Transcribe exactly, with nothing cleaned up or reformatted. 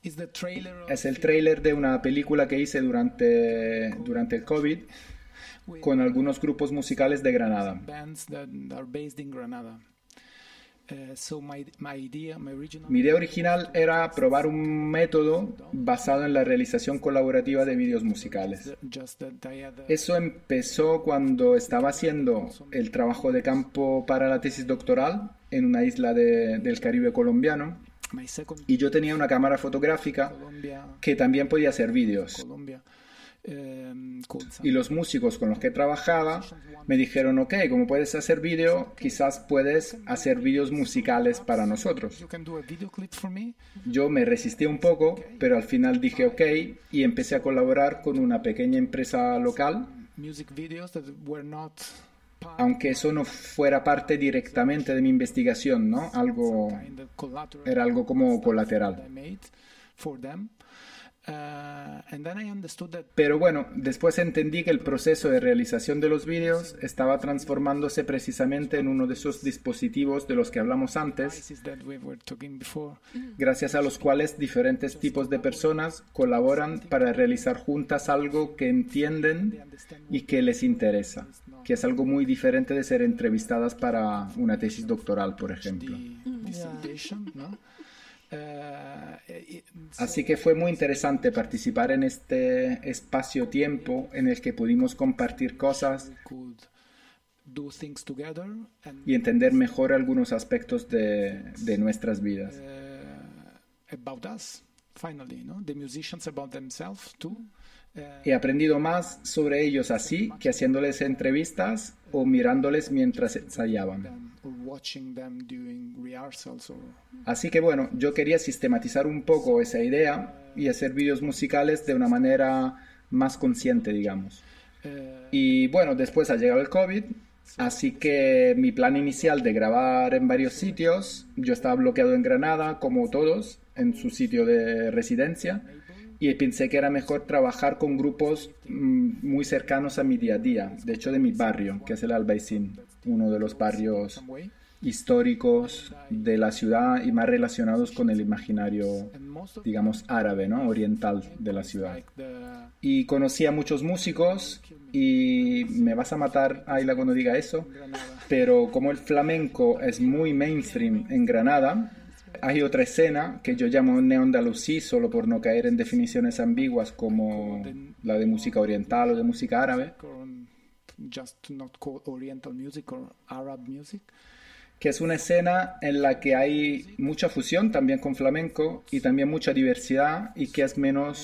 Es el tráiler de una película que hice durante, durante el COVID con algunos grupos musicales de Granada. Mi idea original era probar un método basado en la realización colaborativa de vídeos musicales. Eso empezó cuando estaba haciendo el trabajo de campo para la tesis doctoral en una isla de, del Caribe colombiano, y yo tenía una cámara fotográfica que también podía hacer vídeos. Y los músicos con los que trabajaba me dijeron, ok, como puedes hacer vídeo, quizás puedes hacer vídeos musicales para nosotros. Yo me resistí un poco, pero al final dije ok, y empecé a colaborar con una pequeña empresa local, aunque eso no fuera parte directamente de mi investigación, ¿no? Algo, era algo como colateral. Pero bueno, después entendí que el proceso de realización de los vídeos estaba transformándose precisamente en uno de esos dispositivos de los que hablamos antes, gracias a los cuales diferentes tipos de personas colaboran para realizar juntas algo que entienden y que les interesa, que es algo muy diferente de ser entrevistadas para una tesis doctoral, por ejemplo. Así que fue muy interesante participar en este espacio-tiempo en el que pudimos compartir cosas y entender mejor algunos aspectos de, de nuestras vidas. He aprendido más sobre ellos así que haciéndoles entrevistas o mirándoles mientras ensayaban. Así que bueno, yo quería sistematizar un poco esa idea y hacer vídeos musicales de una manera más consciente, digamos. Y bueno, después ha llegado el COVID, así que mi plan inicial de grabar en varios sitios, yo estaba bloqueado en Granada, como todos, en su sitio de residencia, y pensé que era mejor trabajar con grupos mmm, muy cercanos a mi día a día, de hecho de mi barrio, que es el Albaicín, uno de los barrios históricos de la ciudad y más relacionados con el imaginario, digamos, árabe, ¿no? Oriental de la ciudad. Y conocí a muchos músicos y me vas a matar, Ayla, cuando diga eso, pero como el flamenco es muy mainstream en Granada, hay otra escena que yo llamo neoandalusí, solo por no caer en definiciones ambiguas como la de música oriental o de música árabe, que es una escena en la que hay mucha fusión también con flamenco y también mucha diversidad y que es menos